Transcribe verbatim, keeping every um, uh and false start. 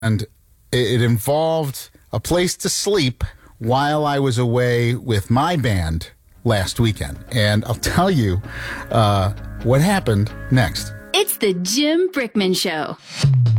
and it involved a place to sleep while I was away with my band last weekend. And I'll tell you uh, what happened next. It's the Jim Brickman Show.